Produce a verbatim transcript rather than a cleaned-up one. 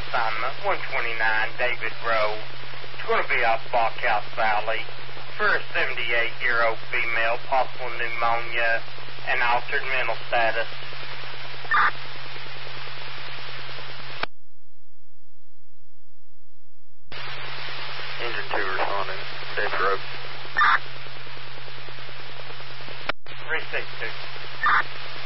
assignment, one twenty-nine David Road. It's going to be off Blockhouse Valley for a seventy-eight-year-old female, possible pneumonia and altered mental status. Engine two responding, David Road. three six two.